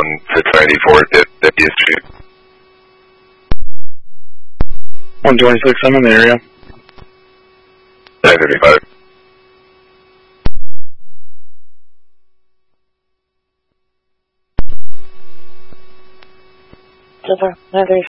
694 50th Street. 126, I'm in the area. 935. Silver, 935.